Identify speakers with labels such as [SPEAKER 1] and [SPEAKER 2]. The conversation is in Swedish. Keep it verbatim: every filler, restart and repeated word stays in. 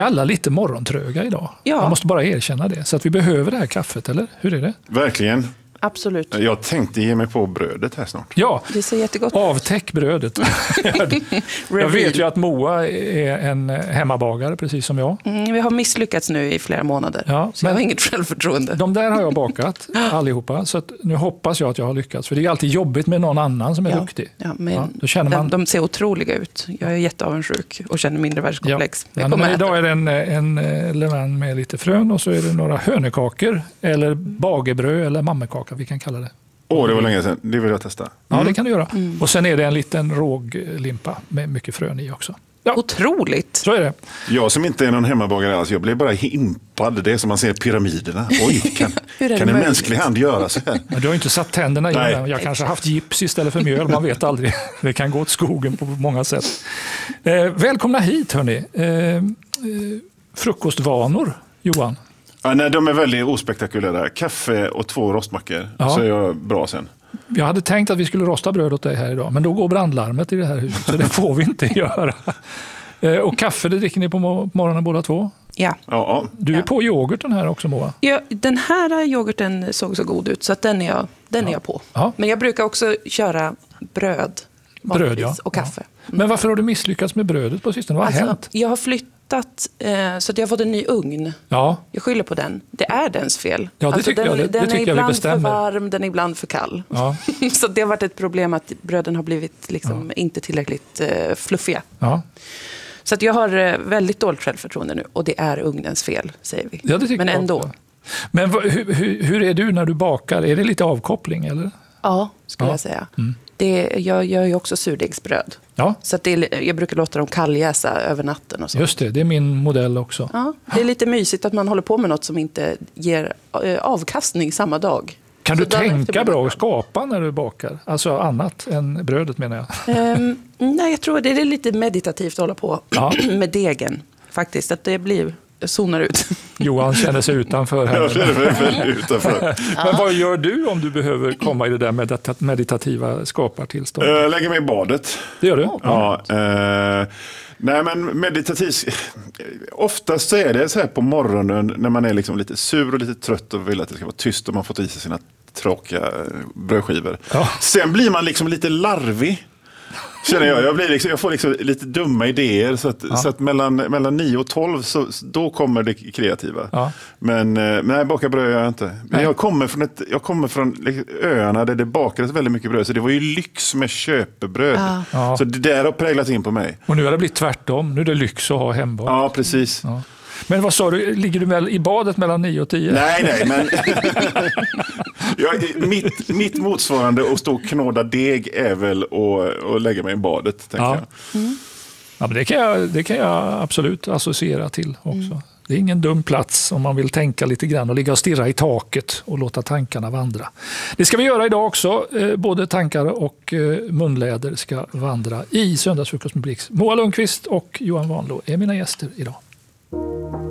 [SPEAKER 1] Alla lite morgontröga idag.
[SPEAKER 2] Ja.
[SPEAKER 1] Man måste bara erkänna det. Så att vi behöver det här kaffet, eller? Hur är det?
[SPEAKER 3] Verkligen.
[SPEAKER 2] Absolut.
[SPEAKER 3] Jag tänkte ge mig på brödet här snart.
[SPEAKER 1] Ja,
[SPEAKER 2] Det ser jättegott.
[SPEAKER 1] avtäck brödet. Jag vet ju att Moa är en hemmabagare, precis som jag.
[SPEAKER 2] Mm, vi har misslyckats nu i flera månader.
[SPEAKER 1] Ja,
[SPEAKER 2] så jag
[SPEAKER 1] men-
[SPEAKER 2] har inget självförtroende.
[SPEAKER 1] De där har jag bakat, allihopa. Så att nu hoppas jag att jag har lyckats. För det är alltid jobbigt med någon annan som är
[SPEAKER 2] Ja.
[SPEAKER 1] duktig.
[SPEAKER 2] Ja, men
[SPEAKER 1] Ja, då känner man-
[SPEAKER 2] de, de ser otroliga ut. Jag är jätteavundsjuk och känner mindre världskomplex.
[SPEAKER 1] Ja,
[SPEAKER 2] Jag
[SPEAKER 1] men
[SPEAKER 2] kommer
[SPEAKER 1] idag
[SPEAKER 2] äta.
[SPEAKER 1] är det en, en eh, levain med lite frön och så är det några hönökakor eller bagebröd eller mammekaka, vi kan kalla det.
[SPEAKER 3] Åh, det var länge sedan. Det vill jag testa.
[SPEAKER 1] Ja, det kan du göra. Och sen är det en liten råglimpa med mycket frön i också. Ja,
[SPEAKER 2] Otroligt.
[SPEAKER 1] så är det.
[SPEAKER 3] Jag som inte är någon hemmabagare alls, jag blev bara impad. Det är som man ser pyramiderna. Oj, kan,
[SPEAKER 2] Hur är det
[SPEAKER 3] kan en
[SPEAKER 2] möjligt?
[SPEAKER 3] mänsklig hand göra så här?
[SPEAKER 1] Men du har ju inte satt tänderna i
[SPEAKER 3] Nej.
[SPEAKER 1] den. Jag kanske har haft gips istället för mjöl, man vet aldrig. Det kan gå åt skogen på många sätt. Eh, välkomna hit hörni. Eh, eh, frukostvanor, Johan.
[SPEAKER 3] Ja, nej, de är väldigt ospektakulära. Kaffe och två rostmackor,
[SPEAKER 1] Ja.
[SPEAKER 3] så är jag bra sen.
[SPEAKER 1] Jag hade tänkt att vi skulle rosta bröd åt dig här idag, men då går brandlarmet i det här huset, så det får vi inte göra. Eh, och kaffe, det dricker ni på mo- morgonen båda två.
[SPEAKER 2] Ja.
[SPEAKER 3] Ja,
[SPEAKER 1] Du är
[SPEAKER 2] Ja.
[SPEAKER 1] på yoghurten här också, Moa.
[SPEAKER 2] Ja, den här yoghurten såg så god ut så att den är jag, den är jag på.
[SPEAKER 1] Ja.
[SPEAKER 2] Men jag brukar också köra bröd,
[SPEAKER 1] Bröd,
[SPEAKER 2] vanligtvis,
[SPEAKER 1] ja.
[SPEAKER 2] och kaffe.
[SPEAKER 1] Men varför har du misslyckats med brödet på sistone? Vad har
[SPEAKER 2] Alltså,
[SPEAKER 1] hänt?
[SPEAKER 2] jag har flyttat eh, så att jag har fått en ny ugn.
[SPEAKER 1] Ja,
[SPEAKER 2] Jag skyller på den. Det är dens fel.
[SPEAKER 1] Ja, det
[SPEAKER 2] alltså,
[SPEAKER 1] tycker
[SPEAKER 2] den,
[SPEAKER 1] jag. Det- det
[SPEAKER 2] den
[SPEAKER 1] tycker
[SPEAKER 2] är
[SPEAKER 1] jag vi
[SPEAKER 2] ibland
[SPEAKER 1] bestämmer.
[SPEAKER 2] för varm, den är ibland för kall.
[SPEAKER 1] ja,
[SPEAKER 2] Så det har varit ett problem att bröden har blivit liksom inte tillräckligt eh, fluffiga.
[SPEAKER 1] ja.
[SPEAKER 2] Så att jag har eh, väldigt dåligt självförtroende nu. Och det är ugnens fel, säger vi.
[SPEAKER 1] Ja, det tycker
[SPEAKER 2] Men
[SPEAKER 1] jag
[SPEAKER 2] ändå.
[SPEAKER 1] också. Men vad- hur, hur, hur är du när du bakar? Är det lite avkoppling eller?
[SPEAKER 2] Ja, skulle
[SPEAKER 1] Ja.
[SPEAKER 2] jag säga.
[SPEAKER 1] Mm.
[SPEAKER 2] Det, jag gör ju också surdegsbröd.
[SPEAKER 1] Ja,
[SPEAKER 2] Så att det är, jag brukar låta dem kalljäsa över natten och så.
[SPEAKER 1] just det. Det är min modell också.
[SPEAKER 2] Ja, det är lite mysigt att man håller på med något som inte ger eh, avkastning samma dag.
[SPEAKER 1] Kan
[SPEAKER 2] Så
[SPEAKER 1] du
[SPEAKER 2] dagen efter
[SPEAKER 1] tänka
[SPEAKER 2] blir
[SPEAKER 1] bra
[SPEAKER 2] det
[SPEAKER 1] och skapa när du bakar? Alltså annat än brödet menar jag.
[SPEAKER 2] Ehm, nej, jag tror det är lite meditativt att hålla på
[SPEAKER 1] Ja.
[SPEAKER 2] med degen. Faktiskt, att det blir, jag zonar ut.
[SPEAKER 1] Johan känner sig utanför här.
[SPEAKER 3] jag känner mig utanför.
[SPEAKER 1] Men vad gör du om du behöver komma i det där medita- meditativa skapartillståndet?
[SPEAKER 3] Jag lägger mig i badet.
[SPEAKER 1] Det gör du?
[SPEAKER 3] Ja, eh, nej men meditativt, oftast så är det så här på morgonen när man är liksom lite sur och lite trött och vill att det ska vara tyst och man fått i sig sina tråkiga brödskivor.
[SPEAKER 1] Ja.
[SPEAKER 3] Sen blir man liksom lite larvig. Känner jag. Jag, blir liksom, jag får liksom lite dumma idéer så att,
[SPEAKER 1] Ja.
[SPEAKER 3] så att mellan, mellan nio och tolv så, då kommer det kreativa.
[SPEAKER 1] Ja.
[SPEAKER 3] Men eh, nej, baka bröd gör jag inte. Men
[SPEAKER 1] Nej.
[SPEAKER 3] jag kommer från, ett, jag kommer från liksom, öarna där det bakades väldigt mycket bröd så det var ju lyx med köpebröd.
[SPEAKER 2] Ja.
[SPEAKER 1] Ja.
[SPEAKER 3] Så det där har präglat in på mig.
[SPEAKER 1] Och nu har det blivit tvärtom. Nu är det lyx att ha hembak.
[SPEAKER 3] Ja, precis.
[SPEAKER 1] Ja. Men vad sa du, ligger du väl i badet mellan nio och tio?
[SPEAKER 3] Nej, nej, men jag, mitt, mitt motsvarande att stå och knåda deg är väl att, att lägga mig i badet, tänker
[SPEAKER 1] Ja.
[SPEAKER 3] jag.
[SPEAKER 1] Ja, men det, kan jag, det kan jag absolut associera till också.
[SPEAKER 2] Mm.
[SPEAKER 1] Det är ingen dum plats om man vill tänka lite grann och ligga och stirra i taket och låta tankarna vandra. Det ska vi göra idag också. Eh, både tankar och eh, munläder ska vandra i Söndagsfrukost med Blix. Moa Lundqvist och Johan Vanlo är mina gäster idag.